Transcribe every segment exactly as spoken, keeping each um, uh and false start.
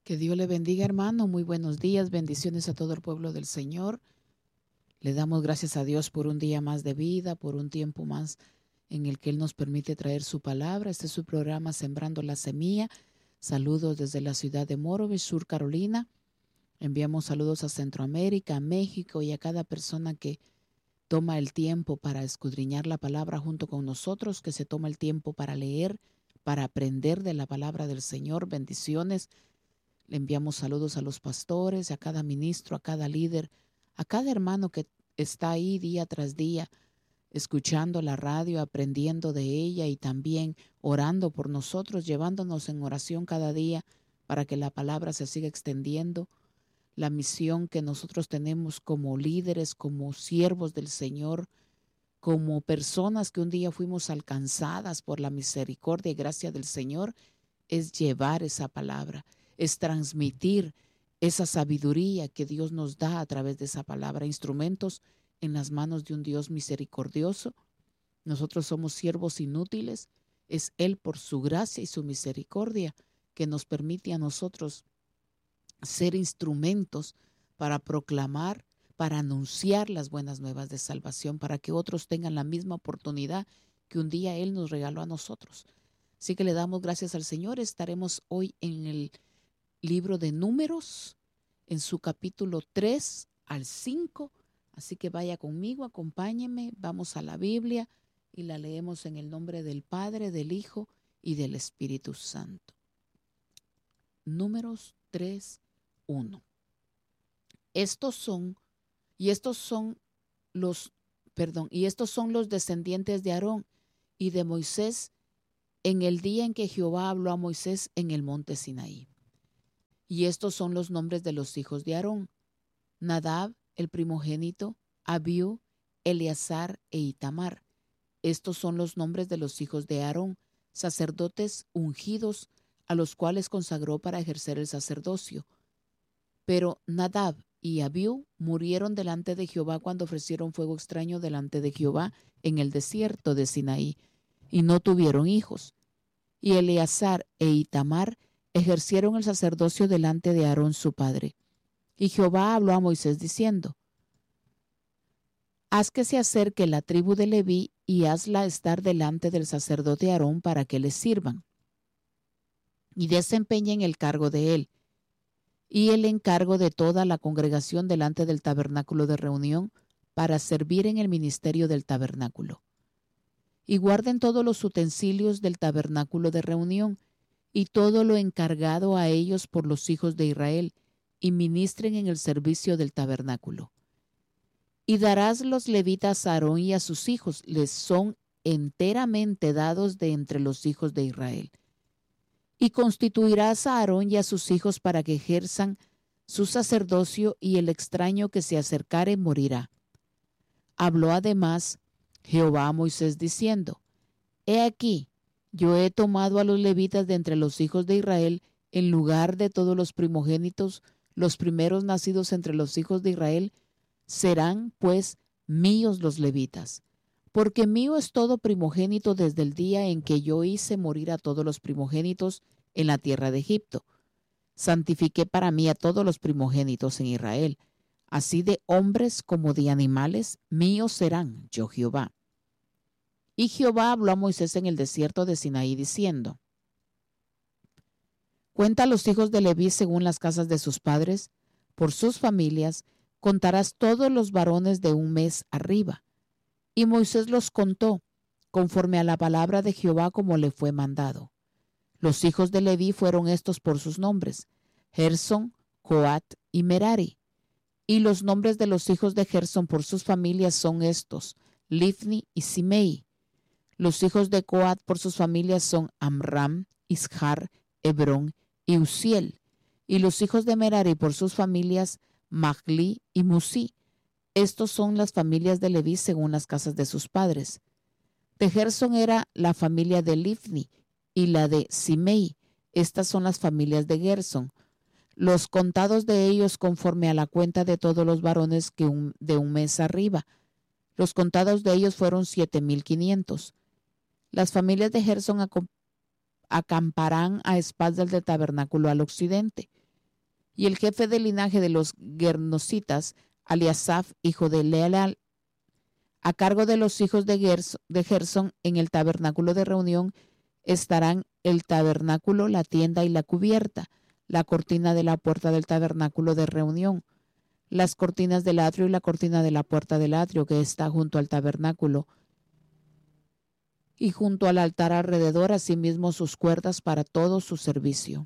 Que Dios le bendiga, hermano. Muy buenos días. Bendiciones a todo el pueblo del Señor. Le damos gracias a Dios por un día más de vida, por un tiempo más en el que Él nos permite traer su palabra. Este es su programa Sembrando la Semilla. Saludos desde la ciudad de Morovis, Sur Carolina. Enviamos saludos a Centroamérica, a México y a cada persona que toma el tiempo para escudriñar la palabra junto con nosotros, que se toma el tiempo para leer, para aprender de la palabra del Señor. Bendiciones. Le enviamos saludos a los pastores, a cada ministro, a cada líder, a cada hermano que está ahí día tras día, escuchando la radio, aprendiendo de ella y también orando por nosotros, llevándonos en oración cada día para que la palabra se siga extendiendo. La misión que nosotros tenemos como líderes, como siervos del Señor, como personas que un día fuimos alcanzadas por la misericordia y gracia del Señor, es llevar esa palabra, es transmitir esa sabiduría que Dios nos da a través de esa palabra, instrumentos en las manos de un Dios misericordioso. Nosotros somos siervos inútiles, es Él por su gracia y su misericordia que nos permite a nosotros ser instrumentos para proclamar, para anunciar las buenas nuevas de salvación, para que otros tengan la misma oportunidad que un día Él nos regaló a nosotros. Así que le damos gracias al Señor. Estaremos hoy en el libro de Números, en su capítulo tres al cinco. Así que vaya conmigo, acompáñeme, vamos a la Biblia y la leemos en el nombre del Padre, del Hijo y del Espíritu Santo. Números tres, uno. Estos son, y estos son los, perdón, y estos son los descendientes de Aarón y de Moisés en el día en que Jehová habló a Moisés en el monte Sinaí. Y estos son los nombres de los hijos de Aarón: Nadab, el primogénito, Abiú, Eleazar e Itamar. Estos son los nombres de los hijos de Aarón, sacerdotes ungidos, a los cuales consagró para ejercer el sacerdocio. Pero Nadab y Abiú murieron delante de Jehová cuando ofrecieron fuego extraño delante de Jehová en el desierto de Sinaí, y no tuvieron hijos. Y Eleazar e Itamar ejercieron el sacerdocio delante de Aarón su padre. Y Jehová habló a Moisés diciendo: Haz que se acerque la tribu de Leví y hazla estar delante del sacerdote Aarón para que les sirvan y desempeñen el cargo de él y el encargo de toda la congregación delante del tabernáculo de reunión para servir en el ministerio del tabernáculo. Y guarden todos los utensilios del tabernáculo de reunión y todo lo encargado a ellos por los hijos de Israel, y ministren en el servicio del tabernáculo. Y darás los levitas a Aarón y a sus hijos, les son enteramente dados de entre los hijos de Israel. Y constituirás a Aarón y a sus hijos para que ejerzan su sacerdocio, y el extraño que se acercare morirá. Habló además Jehová a Moisés diciendo: He aquí, yo he tomado a los levitas de entre los hijos de Israel en lugar de todos los primogénitos, los primeros nacidos entre los hijos de Israel, serán pues míos los levitas. Porque mío es todo primogénito desde el día en que yo hice morir a todos los primogénitos en la tierra de Egipto. Santifiqué para mí a todos los primogénitos en Israel, así de hombres como de animales, míos serán, yo Jehová. Y Jehová habló a Moisés en el desierto de Sinaí diciendo: Cuenta a los hijos de Leví según las casas de sus padres, por sus familias, contarás todos los varones de un mes arriba. Y Moisés los contó, conforme a la palabra de Jehová como le fue mandado. Los hijos de Leví fueron estos por sus nombres: Gersón, Coat y Merari. Y los nombres de los hijos de Gersón por sus familias son estos: Lifni y Simei. Los hijos de Coat por sus familias son Amram, Ishar, Hebrón y Uziel. Y los hijos de Merari por sus familias, Mahli y Musi. Estos son las familias de Leví según las casas de sus padres. De Gersón era la familia de Lifni y la de Simei. Estas son las familias de Gersón. Los contados de ellos conforme a la cuenta de todos los varones que un, de un mes arriba. Los contados de ellos fueron siete mil quinientos. Las familias de Gersón acamparán a espaldas del tabernáculo al occidente. Y el jefe del linaje de los Guernositas, Eliasaf, hijo de Leal, a cargo de los hijos de, Gerson, de Gersón, en el tabernáculo de reunión estarán el tabernáculo, la tienda y la cubierta, la cortina de la puerta del tabernáculo de reunión, las cortinas del atrio y la cortina de la puerta del atrio que está junto al tabernáculo, y junto al altar alrededor, asimismo sus cuerdas para todo su servicio.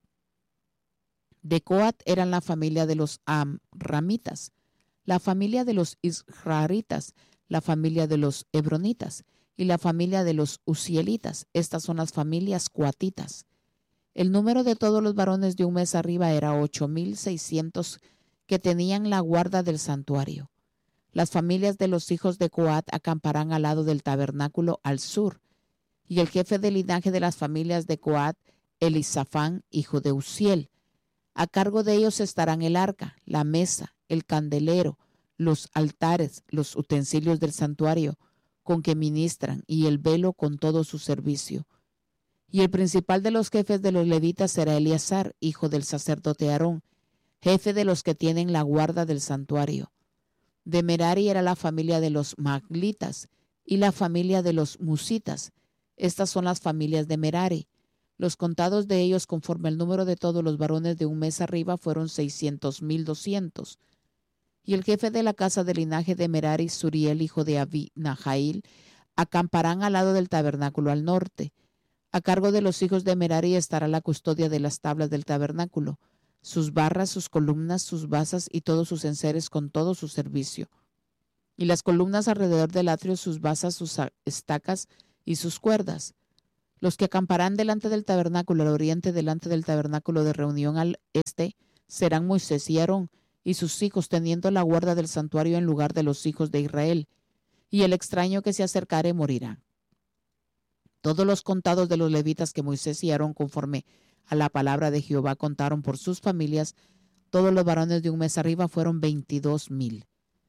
De Coat eran la familia de los Amramitas, la familia de los Israelitas, la familia de los Hebronitas y la familia de los Uzielitas. Estas son las familias coatitas. El número de todos los varones de un mes arriba era ocho mil seiscientos que tenían la guarda del santuario. Las familias de los hijos de Coat acamparán al lado del tabernáculo al sur. Y el jefe del linaje de las familias de Coat, Elisafán, hijo de Uziel. A cargo de ellos estarán el arca, la mesa, el candelero, los altares, los utensilios del santuario con que ministran y el velo con todo su servicio. Y el principal de los jefes de los levitas será Eleazar, hijo del sacerdote Aarón, jefe de los que tienen la guarda del santuario. De Merari era la familia de los Maglitas y la familia de los Musitas. Estas son las familias de Merari. Los contados de ellos conforme al número de todos los varones de un mes arriba fueron seiscientos mil doscientos. Y el jefe de la casa del linaje de Merari, Suriel, hijo de Abinahail, acamparán al lado del tabernáculo al norte. A cargo de los hijos de Merari estará la custodia de las tablas del tabernáculo, sus barras, sus columnas, sus basas y todos sus enseres con todo su servicio. Y las columnas alrededor del atrio, sus basas, sus estacas y sus cuerdas. Los que acamparán delante del tabernáculo al oriente, delante del tabernáculo de reunión al este, serán Moisés y Aarón y sus hijos, teniendo la guarda del santuario en lugar de los hijos de Israel. Y el extraño que se acercare morirá. Todos los contados de los levitas que Moisés y Aarón, conforme a la palabra de Jehová, contaron por sus familias, todos los varones de un mes arriba fueron veintidós mil.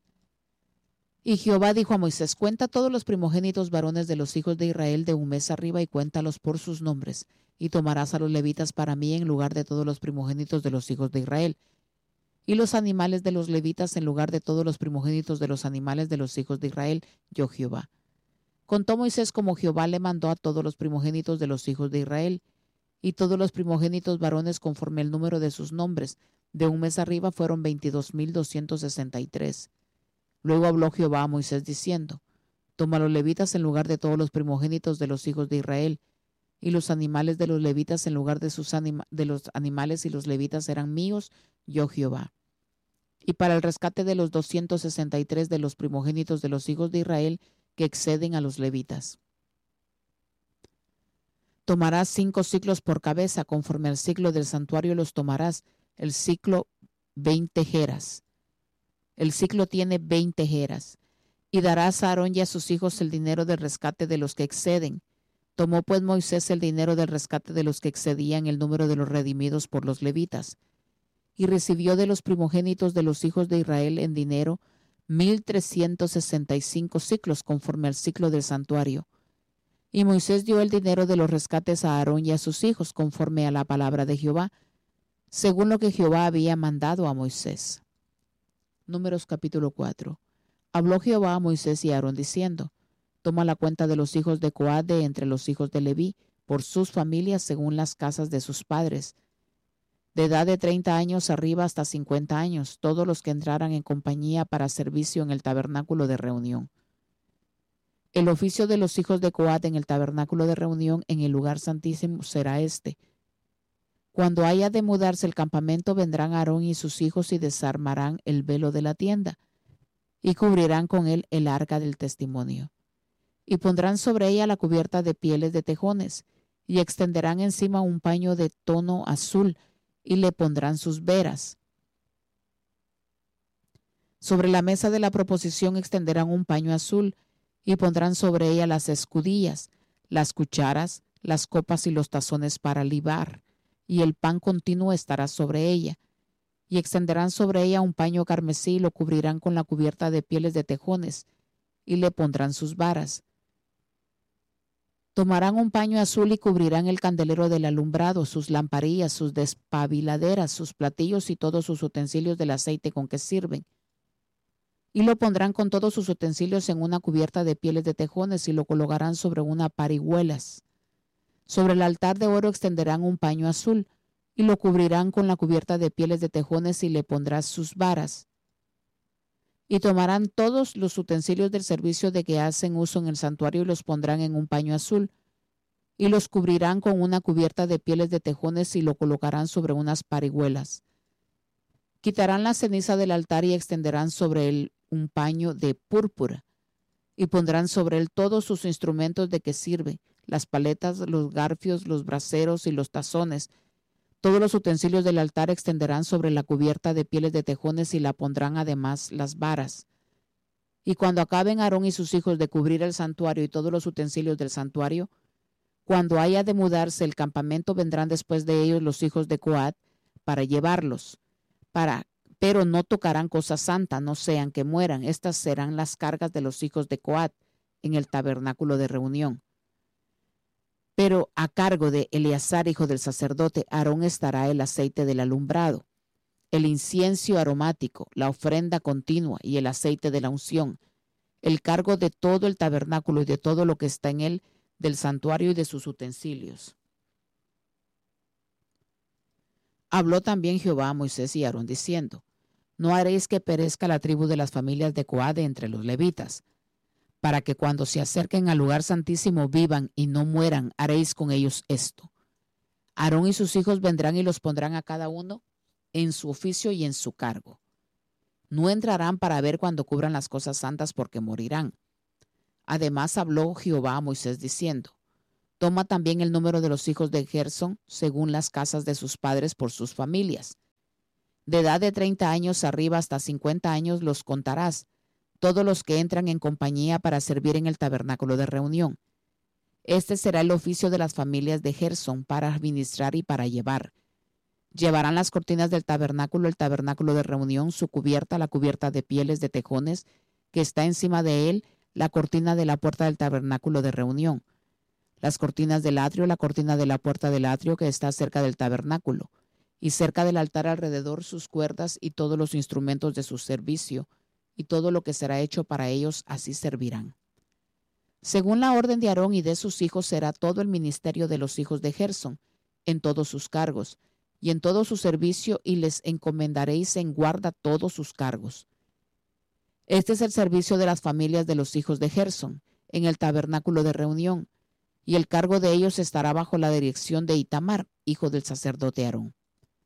Y Jehová dijo a Moisés: cuenta todos los primogénitos varones de los hijos de Israel de un mes arriba y cuéntalos por sus nombres, y tomarás a los levitas para mí en lugar de todos los primogénitos de los hijos de Israel, y los animales de los levitas en lugar de todos los primogénitos de los animales de los hijos de Israel, yo Jehová. Contó Moisés como Jehová le mandó a todos los primogénitos de los hijos de Israel, y todos los primogénitos varones conforme el número de sus nombres, de un mes arriba fueron veintidós mil doscientos sesenta y tres. Luego habló Jehová a Moisés diciendo: toma a los levitas en lugar de todos los primogénitos de los hijos de Israel, y los animales de los levitas en lugar de, sus anima de los animales y los levitas eran míos, yo Jehová. Y para el rescate de los doscientos sesenta y tres de los primogénitos de los hijos de Israel que exceden a los levitas, tomarás cinco siclos por cabeza, conforme al ciclo del santuario los tomarás, el ciclo veinte jeras. El ciclo tiene veinte jeras. Y darás a Aarón y a sus hijos el dinero del rescate de los que exceden. Tomó pues Moisés el dinero del rescate de los que excedían el número de los redimidos por los levitas. Y recibió de los primogénitos de los hijos de Israel en dinero mil trescientos sesenta y cinco ciclos, conforme al ciclo del santuario. Y Moisés dio el dinero de los rescates a Aarón y a sus hijos, conforme a la palabra de Jehová, según lo que Jehová había mandado a Moisés. Números capítulo cuatro. Habló Jehová a Moisés y a Aarón diciendo: toma la cuenta de los hijos de Coat de entre los hijos de Leví, por sus familias según las casas de sus padres, de edad de treinta años arriba hasta cincuenta años, todos los que entraran en compañía para servicio en el tabernáculo de reunión. El oficio de los hijos de Coat en el tabernáculo de reunión en el lugar santísimo será este: cuando haya de mudarse el campamento, vendrán Aarón y sus hijos y desarmarán el velo de la tienda y cubrirán con él el arca del testimonio. Y pondrán sobre ella la cubierta de pieles de tejones y extenderán encima un paño de tono azul y le pondrán sus veras. Sobre la mesa de la proposición extenderán un paño azul y pondrán sobre ella las escudillas, las cucharas, las copas y los tazones para libar, y el pan continuo estará sobre ella. Y extenderán sobre ella un paño carmesí y lo cubrirán con la cubierta de pieles de tejones, y le pondrán sus varas. Tomarán un paño azul y cubrirán el candelero del alumbrado, sus lamparillas, sus despabiladeras, sus platillos y todos sus utensilios del aceite con que sirven. Y lo pondrán con todos sus utensilios en una cubierta de pieles de tejones y lo colocarán sobre una parihuelas. Sobre el altar de oro extenderán un paño azul y lo cubrirán con la cubierta de pieles de tejones y le pondrán sus varas. Y tomarán todos los utensilios del servicio de que hacen uso en el santuario y los pondrán en un paño azul y los cubrirán con una cubierta de pieles de tejones y lo colocarán sobre unas parihuelas. Quitarán la ceniza del altar y extenderán sobre él un paño de púrpura y pondrán sobre él todos sus instrumentos de que sirve, las paletas, los garfios, los braseros y los tazones. Todos los utensilios del altar extenderán sobre la cubierta de pieles de tejones y la pondrán además las varas. Y cuando acaben Aarón y sus hijos de cubrir el santuario y todos los utensilios del santuario, cuando haya de mudarse el campamento, vendrán después de ellos los hijos de Coat para llevarlos, para, pero no tocarán cosa santa, no sean que mueran. Estas serán las cargas de los hijos de Coat en el tabernáculo de reunión. Pero a cargo de Eleazar, hijo del sacerdote, Aarón estará el aceite del alumbrado, el incienso aromático, la ofrenda continua y el aceite de la unción, el cargo de todo el tabernáculo y de todo lo que está en él, del santuario y de sus utensilios. Habló también Jehová a Moisés y Aarón diciendo: No haréis que perezca la tribu de las familias de Coat de entre los levitas, para que cuando se acerquen al lugar santísimo vivan y no mueran, haréis con ellos esto. Aarón y sus hijos vendrán y los pondrán a cada uno en su oficio y en su cargo. No entrarán para ver cuando cubran las cosas santas, porque morirán. Además habló Jehová a Moisés diciendo: Toma también el número de los hijos de Gersón según las casas de sus padres por sus familias. De edad de treinta años arriba hasta cincuenta años los contarás, todos los que entran en compañía para servir en el tabernáculo de reunión. Este será el oficio de las familias de Gersón para administrar y para llevar. Llevarán las cortinas del tabernáculo, el tabernáculo de reunión, su cubierta, la cubierta de pieles de tejones que está encima de él, la cortina de la puerta del tabernáculo de reunión, las cortinas del atrio, la cortina de la puerta del atrio que está cerca del tabernáculo, y cerca del altar alrededor sus cuerdas y todos los instrumentos de su servicio, y todo lo que será hecho para ellos, así servirán. Según la orden de Aarón y de sus hijos será todo el ministerio de los hijos de Gersón, en todos sus cargos, y en todo su servicio, y les encomendaréis en guarda todos sus cargos. Este es el servicio de las familias de los hijos de Gersón, en el tabernáculo de reunión, y el cargo de ellos estará bajo la dirección de Itamar, hijo del sacerdote Aarón.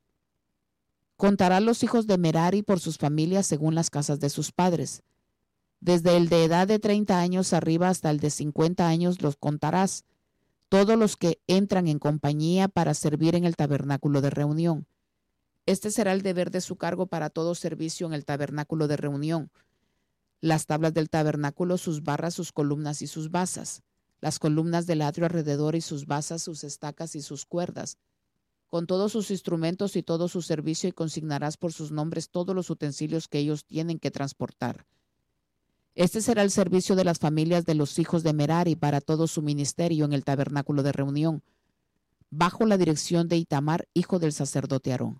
Contará los hijos de Merari por sus familias según las casas de sus padres. Desde el de edad de treinta años arriba hasta el de cincuenta años los contarás, todos los que entran en compañía para servir en el tabernáculo de reunión. Este será el deber de su cargo para todo servicio en el tabernáculo de reunión: las tablas del tabernáculo, sus barras, sus columnas y sus basas, las columnas del atrio alrededor y sus basas, sus estacas y sus cuerdas, con todos sus instrumentos y todo su servicio, y consignarás por sus nombres todos los utensilios que ellos tienen que transportar. Este será el servicio de las familias de los hijos de Merari para todo su ministerio en el tabernáculo de reunión, bajo la dirección de Itamar, hijo del sacerdote Aarón.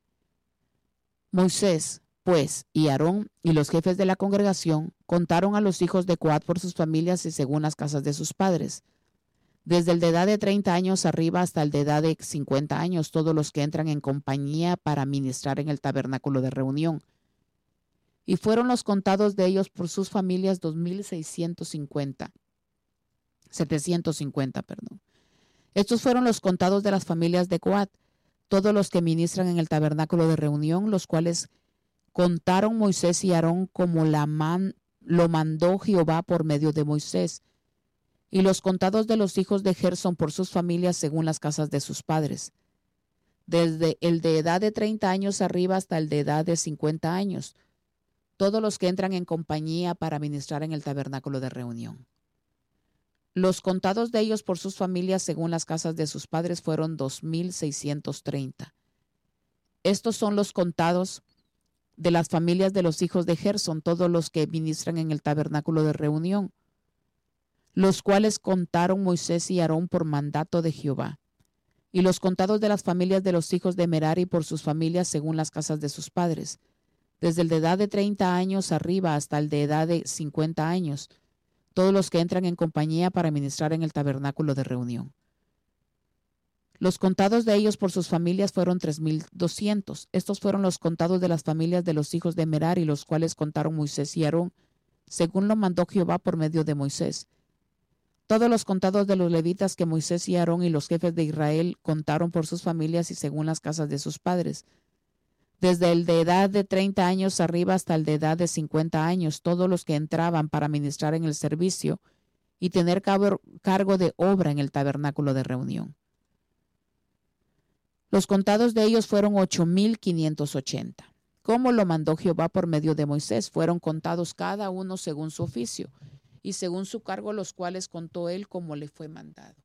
Moisés, pues, y Aarón y los jefes de la congregación contaron a los hijos de Coat por sus familias y según las casas de sus padres. Desde el de edad de treinta años arriba hasta el de edad de cincuenta años, todos los que entran en compañía para ministrar en el tabernáculo de reunión. Y fueron los contados de ellos por sus familias dos mil seiscientos cincuenta, setecientos cincuenta, perdón. Estos fueron los contados de las familias de Coat, todos los que ministran en el tabernáculo de reunión, los cuales contaron Moisés y Aarón como la man, lo mandó Jehová por medio de Moisés. Y los contados de los hijos de Gersón por sus familias según las casas de sus padres. Desde el de edad de treinta años arriba hasta el de edad de cincuenta años, todos los que entran en compañía para ministrar en el tabernáculo de reunión. Los contados de ellos por sus familias según las casas de sus padres fueron dos mil seiscientos treinta. Estos son los contados de las familias de los hijos de Gersón, todos los que ministran en el tabernáculo de reunión. los cuales contaron Moisés y Aarón por mandato de Jehová. Y los contados de las familias de los hijos de Merari por sus familias según las casas de sus padres, desde el de edad de treinta años arriba hasta el de edad de cincuenta años, todos los que entran en compañía para ministrar en el tabernáculo de reunión. Los contados de ellos por sus familias fueron tres mil doscientos. Estos fueron los contados de las familias de los hijos de Merari, los cuales contaron Moisés y Aarón, según lo mandó Jehová por medio de Moisés. Todos los contados de los levitas que Moisés y Aarón y los jefes de Israel contaron por sus familias y según las casas de sus padres, desde el de edad de treinta años arriba hasta el de edad de cincuenta años, todos los que entraban para ministrar en el servicio y tener cargo de obra en el tabernáculo de reunión. Los contados de ellos fueron ocho mil quinientos ochenta. Como lo mandó Jehová por medio de Moisés, fueron contados cada uno según su oficio y según su cargo, los cuales contó él como le fue mandado.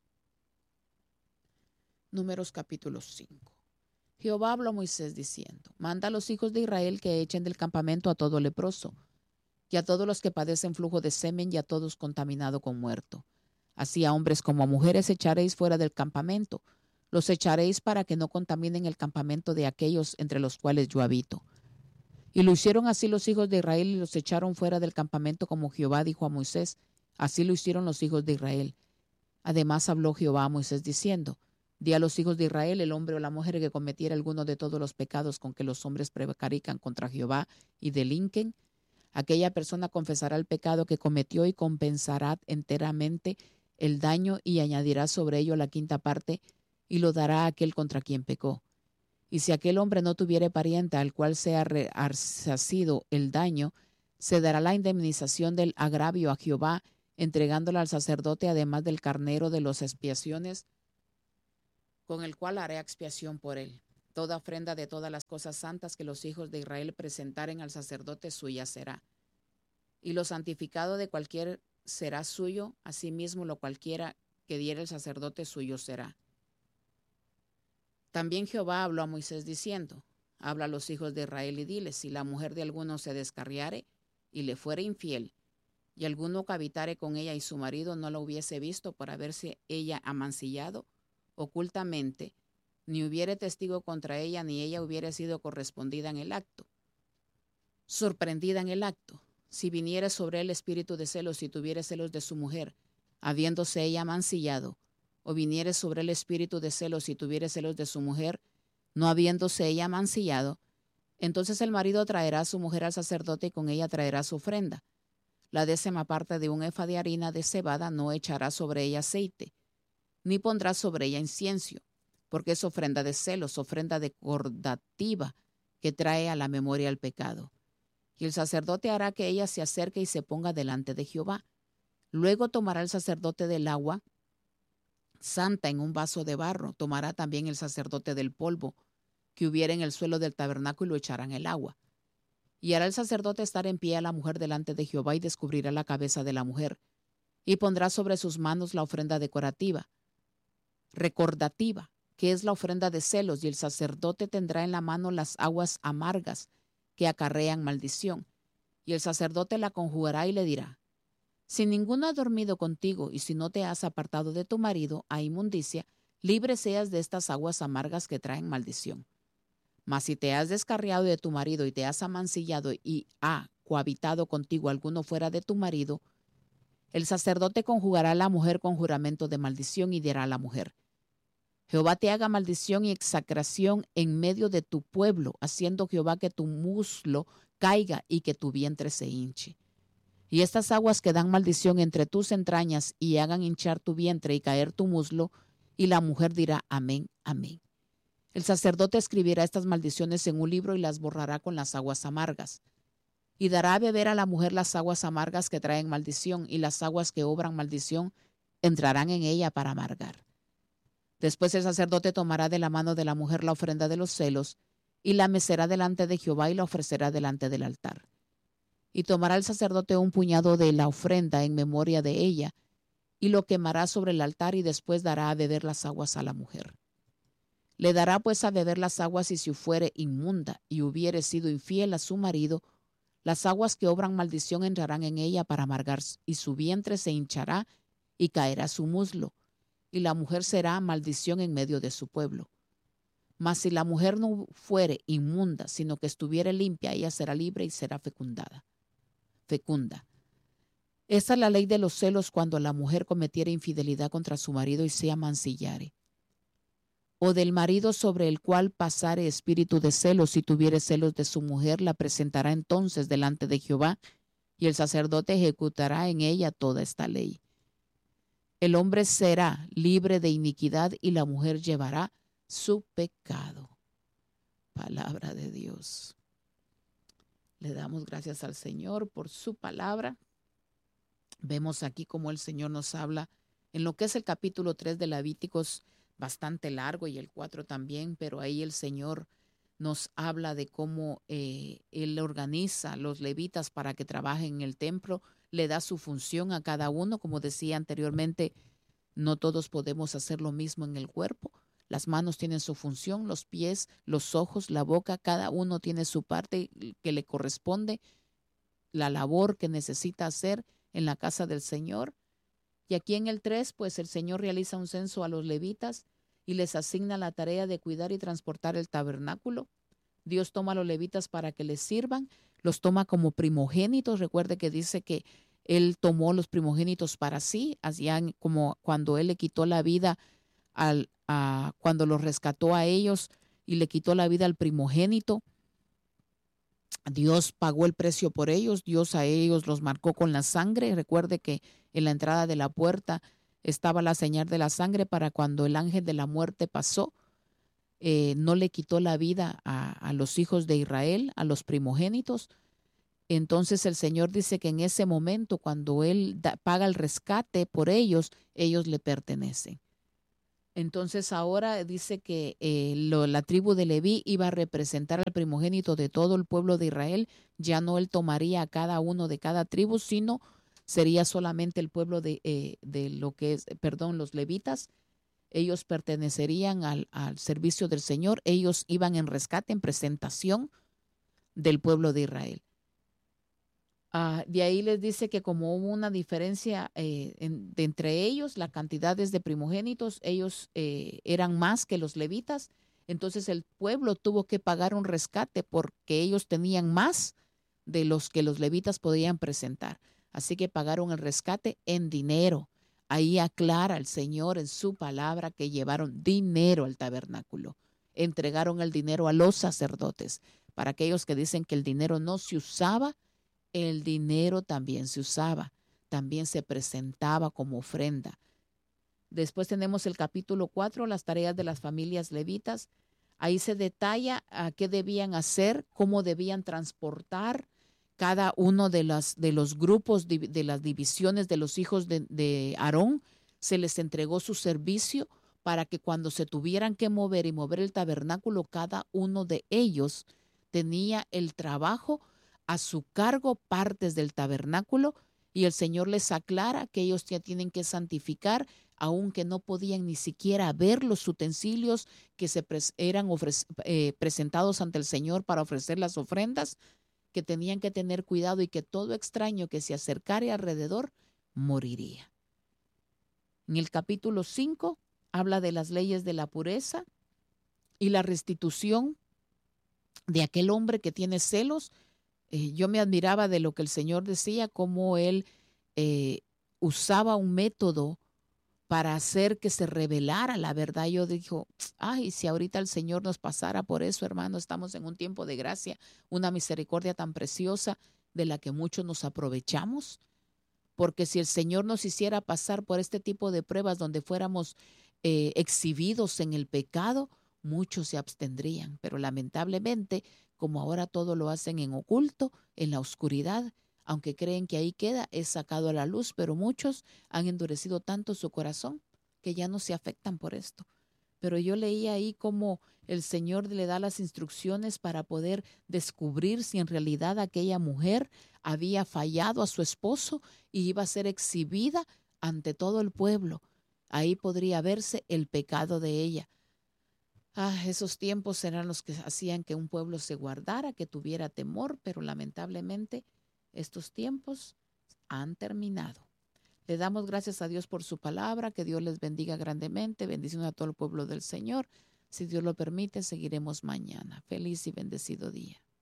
Números capítulo cinco. Jehová habló a Moisés diciendo: manda a los hijos de Israel que echen del campamento a todo leproso, y a todos los que padecen flujo de semen, y a todos contaminados con muerto. Así a hombres como a mujeres echaréis fuera del campamento. Los echaréis para que no contaminen el campamento de aquellos entre los cuales yo habito. Y lo hicieron así los hijos de Israel, y los echaron fuera del campamento como Jehová dijo a Moisés. Así lo hicieron los hijos de Israel. Además habló Jehová a Moisés diciendo: di a los hijos de Israel, el hombre o la mujer que cometiera alguno de todos los pecados con que los hombres prevarican contra Jehová y delinquen, aquella persona confesará el pecado que cometió y compensará enteramente el daño y añadirá sobre ello la quinta parte y lo dará a aquel contra quien pecó. Y si aquel hombre no tuviere pariente al cual sea resarcido el daño, se dará la indemnización del agravio a Jehová, entregándola al sacerdote, además del carnero de las expiaciones, con el cual hará expiación por él. Toda ofrenda de todas las cosas santas que los hijos de Israel presentaren al sacerdote suya será. Y lo santificado de cualquier será suyo, asimismo lo cualquiera que diere el sacerdote suyo será. También Jehová habló a Moisés diciendo: habla a los hijos de Israel y diles: si la mujer de alguno se descarriare y le fuere infiel, y alguno cohabitare con ella y su marido no la hubiese visto por haberse ella amancillado ocultamente, ni hubiere testigo contra ella, ni ella hubiere sido correspondida en el acto, sorprendida en el acto, si viniere sobre él espíritu de celos, si tuviere celos de su mujer, habiéndose ella amancillado, o viniere sobre el espíritu de celos, si tuviere celos de su mujer, no habiéndose ella mancillado, entonces el marido traerá a su mujer al sacerdote y con ella traerá su ofrenda. La décima parte de un efa de harina de cebada no echará sobre ella aceite, ni pondrá sobre ella incienso, porque es ofrenda de celos, ofrenda decordativa que trae a la memoria el pecado. Y el sacerdote hará que ella se acerque y se ponga delante de Jehová. Luego tomará el sacerdote del agua santa en un vaso de barro, tomará también el sacerdote del polvo que hubiera en el suelo del tabernáculo y lo echará en el agua. Y hará el sacerdote estar en pie a la mujer delante de Jehová y descubrirá la cabeza de la mujer, y pondrá sobre sus manos la ofrenda decorativa, recordativa, que es la ofrenda de celos, y el sacerdote tendrá en la mano las aguas amargas que acarrean maldición, y el sacerdote la conjugará y le dirá: si ninguno ha dormido contigo y si no te has apartado de tu marido a inmundicia, libre seas de estas aguas amargas que traen maldición. Mas si te has descarriado de tu marido y te has amancillado y ha cohabitado contigo alguno fuera de tu marido, el sacerdote conjugará a la mujer con juramento de maldición y dirá a la mujer: Jehová te haga maldición y execración en medio de tu pueblo, haciendo Jehová que tu muslo caiga y que tu vientre se hinche. Y estas aguas que dan maldición entre tus entrañas y hagan hinchar tu vientre y caer tu muslo, y la mujer dirá: amén, amén. El sacerdote escribirá estas maldiciones en un libro y las borrará con las aguas amargas. Y dará a beber a la mujer las aguas amargas que traen maldición, y las aguas que obran maldición entrarán en ella para amargar. Después el sacerdote tomará de la mano de la mujer la ofrenda de los celos, y la mecerá delante de Jehová y la ofrecerá delante del altar. Y tomará el sacerdote un puñado de la ofrenda en memoria de ella, y lo quemará sobre el altar, y después dará a beber las aguas a la mujer. Le dará pues a beber las aguas, y si fuere inmunda y hubiere sido infiel a su marido, Las aguas que obran maldición entrarán en ella para amargar, y su vientre se hinchará y caerá su muslo, y la mujer será maldición en medio de su pueblo. Mas si la mujer no fuere inmunda, sino que estuviere limpia, ella será libre y será fecundada. Fecunda. Esta es la ley de los celos cuando la mujer cometiere infidelidad contra su marido y sea mancillare. O del marido sobre el cual pasare espíritu de celos, si tuviere celos de su mujer, la presentará entonces delante de Jehová, y el sacerdote ejecutará en ella toda esta ley. El hombre será libre de iniquidad y la mujer llevará su pecado. Palabra de Dios. Le damos gracias al Señor por su palabra. Vemos aquí cómo el Señor nos habla en lo que es el capítulo tres de Levíticos, bastante largo, y el cuatro también, pero ahí el Señor nos habla de cómo eh, Él organiza a los levitas para que trabajen en el templo, le da su función a cada uno. Como decía anteriormente, no todos podemos hacer lo mismo en el cuerpo. Las manos tienen su función, los pies, los ojos, la boca, cada uno tiene su parte que le corresponde, la labor que necesita hacer en la casa del Señor. Y aquí en el tres, pues el Señor realiza un censo a los levitas y les asigna la tarea de cuidar y transportar el tabernáculo. Dios toma a los levitas para que les sirvan, los toma como primogénitos. Recuerde que dice que Él tomó los primogénitos para sí, hacían como cuando Él le quitó la vida, al, a, cuando los rescató a ellos y le quitó la vida al primogénito. Dios pagó el precio por ellos, Dios a ellos los marcó con la sangre. Recuerde que en la entrada de la puerta estaba la señal de la sangre para cuando el ángel de la muerte pasó, eh, no le quitó la vida a, a los hijos de Israel, a los primogénitos. Entonces el Señor dice que en ese momento, cuando Él da, paga el rescate por ellos, ellos le pertenecen. Entonces ahora dice que eh, lo, la tribu de Leví iba a representar al primogénito de todo el pueblo de Israel. Ya no él tomaría a cada uno de cada tribu, sino sería solamente el pueblo de, eh, de lo que es, perdón, los levitas. Ellos pertenecerían al, al servicio del Señor. Ellos iban en rescate, en presentación del pueblo de Israel. Uh, de ahí les dice que como hubo una diferencia eh, en, de entre ellos, las cantidades de primogénitos, ellos eh, eran más que los levitas. Entonces el pueblo tuvo que pagar un rescate porque ellos tenían más de los que los levitas podían presentar. Así que pagaron el rescate en dinero. Ahí aclara el Señor en su palabra que llevaron dinero al tabernáculo. Entregaron el dinero a los sacerdotes. Para aquellos que dicen que el dinero no se usaba, el dinero también se usaba, también se presentaba como ofrenda. Después tenemos el capítulo cuatro, las tareas de las familias levitas. Ahí se detalla a qué debían hacer, cómo debían transportar cada uno de, las, de los grupos, de, de las divisiones de los hijos de, de Aarón. Se les entregó su servicio para que cuando se tuvieran que mover y mover el tabernáculo, cada uno de ellos tenía el trabajo a su cargo, partes del tabernáculo, y el Señor les aclara que ellos ya tienen que santificar, aunque no podían ni siquiera ver los utensilios que se pres eran eh, presentados ante el Señor para ofrecer las ofrendas, que tenían que tener cuidado y que todo extraño que se acercare alrededor moriría. En el capítulo cinco habla de las leyes de la pureza y la restitución de aquel hombre que tiene celos. Eh, yo me admiraba de lo que el Señor decía, cómo Él eh, usaba un método para hacer que se revelara la verdad. Yo digo, ay, si ahorita el Señor nos pasara por eso, hermano, estamos en un tiempo de gracia, una misericordia tan preciosa de la que muchos nos aprovechamos. Porque si el Señor nos hiciera pasar por este tipo de pruebas donde fuéramos eh, exhibidos en el pecado, muchos se abstendrían. Pero lamentablemente, como ahora todo lo hacen en oculto, en la oscuridad, aunque creen que ahí queda, es sacado a la luz, pero muchos han endurecido tanto su corazón que ya no se afectan por esto. Pero yo leí ahí cómo el Señor le da las instrucciones para poder descubrir si en realidad aquella mujer había fallado a su esposo y iba a ser exhibida ante todo el pueblo. Ahí podría verse el pecado de ella. Ah, esos tiempos eran los que hacían que un pueblo se guardara, que tuviera temor, pero lamentablemente estos tiempos han terminado. Le damos gracias a Dios por su palabra, que Dios les bendiga grandemente, bendiciones a todo el pueblo del Señor. Si Dios lo permite, seguiremos mañana. Feliz y bendecido día.